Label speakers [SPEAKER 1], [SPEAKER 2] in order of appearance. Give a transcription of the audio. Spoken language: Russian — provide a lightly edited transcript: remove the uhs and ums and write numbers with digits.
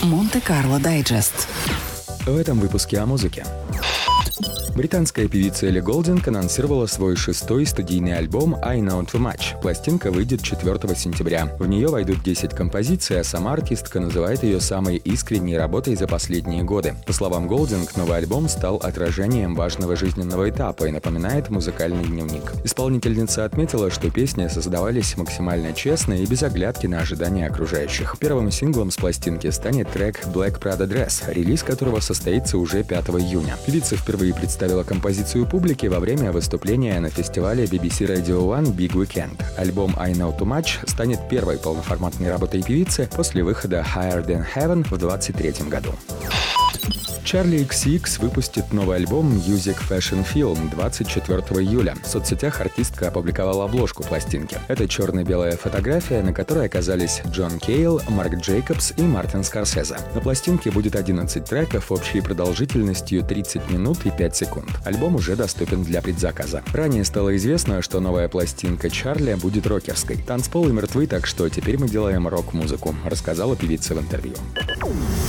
[SPEAKER 1] Монте-Карло Дайджест.
[SPEAKER 2] В этом выпуске о музыке. Британская певица Элли Голдинг анонсировала свой 6-й студийный альбом «I Know Too Much». Пластинка выйдет 4 сентября. В нее войдут 10 композиций, а сама артистка называет ее самой искренней работой за последние годы. По словам Голдинг, новый альбом стал отражением важного жизненного этапа и напоминает музыкальный дневник. Исполнительница отметила, что песни создавались максимально честно и без оглядки на ожидания окружающих. Первым синглом с пластинки станет трек «Black Prada Dress», релиз которого состоится уже 5 июня. Певица впервые представила композицию публике во время выступления на фестивале BBC Radio One Big Weekend. Альбом «I Know Too Much» станет первой полноформатной работой певицы после выхода «Higher Than Heaven» в 2023 году. Charli XCX выпустит новый альбом Music Fashion Film 24 июля. В соцсетях артистка опубликовала обложку пластинки. Это черно-белая фотография, на которой оказались Джон Кейл, Марк Джейкобс и Мартин Скорсезе. На пластинке будет 11 треков общей продолжительностью 30 минут и 5 секунд. Альбом уже доступен для предзаказа. Ранее стало известно, что новая пластинка Чарли будет рокерской. Танцполы мертвы, так что теперь мы делаем рок-музыку, рассказала певица в интервью.